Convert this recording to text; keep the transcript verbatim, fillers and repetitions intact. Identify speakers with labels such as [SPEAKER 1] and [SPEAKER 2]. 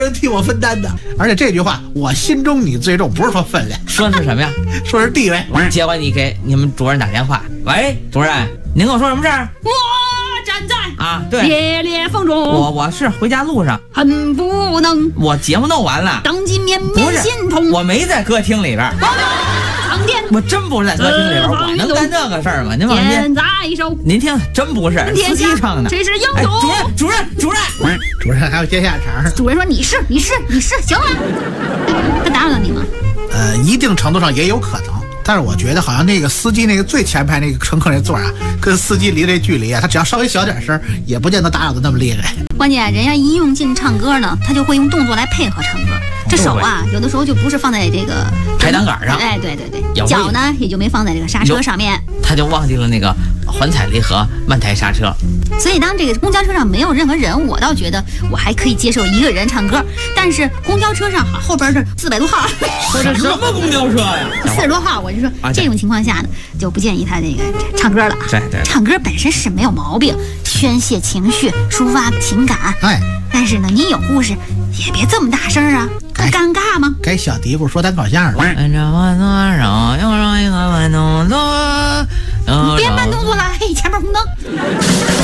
[SPEAKER 1] 人替我分担的。而且这句话，我心中你最重，不是说分量，
[SPEAKER 2] 说的是什么呀？
[SPEAKER 1] 说是地位。
[SPEAKER 2] 结果你给你们主任打电话，喂，主任，您跟我说什么事儿？
[SPEAKER 3] 我站在
[SPEAKER 2] 啊，对，
[SPEAKER 3] 烈烈风中，
[SPEAKER 2] 我我是回家路上，
[SPEAKER 3] 很不能。
[SPEAKER 2] 我节目弄完了，
[SPEAKER 3] 当今绵
[SPEAKER 2] 不是
[SPEAKER 3] 绵心痛。
[SPEAKER 2] 我没在歌厅里边，
[SPEAKER 3] 苍天，
[SPEAKER 2] 我真不是在歌厅里边，我能干这个事儿吗？您放心，
[SPEAKER 3] 天在手，
[SPEAKER 2] 您听，真不是司机唱的。
[SPEAKER 3] 谁是英
[SPEAKER 2] 哎，
[SPEAKER 3] 雄？
[SPEAKER 2] 主任，主任，主任，
[SPEAKER 1] 主任还要接下茬。
[SPEAKER 3] 主任说你是你是你是，行了。他打扰到你吗？
[SPEAKER 1] 呃，一定程度上也有可能。但是我觉得好像那个司机那个最前排那个乘客那座啊，跟司机离这距离啊，他只要稍微小点声，也不见得打扰的那么厉害。
[SPEAKER 3] 关键人家一用劲唱歌呢，他就会用动作来配合唱歌。这手啊，有的时候就不是放在这个
[SPEAKER 2] 排档杆上，
[SPEAKER 3] 哎，对对对，脚呢也就没放在这个刹车上面，
[SPEAKER 2] 他就忘记了那个缓踩离合、慢抬刹车。
[SPEAKER 3] 所以当这个公交车上没有任何人，我倒觉得我还可以接受一个人唱歌。但是公交车上后边这四百多号，
[SPEAKER 2] 这什么公交车呀？
[SPEAKER 3] 四十多号，我就说、啊、这种情况下呢，就不建议他这个唱歌了。
[SPEAKER 2] 对对，
[SPEAKER 3] 唱歌本身是没有毛病，宣泄情绪、抒发情感。
[SPEAKER 1] 哎，
[SPEAKER 3] 但是呢，你有故事也别这么大声啊，不尴尬吗？
[SPEAKER 1] 该小嘀咕说单口相声了。
[SPEAKER 2] 按照我多少，又让一个慢动作。
[SPEAKER 3] 别慢动作了，嘿，前面红灯。